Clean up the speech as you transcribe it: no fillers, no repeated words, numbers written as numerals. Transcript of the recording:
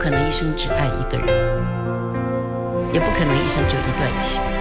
可能一生只爱一个人，也不可能一生只有一段情。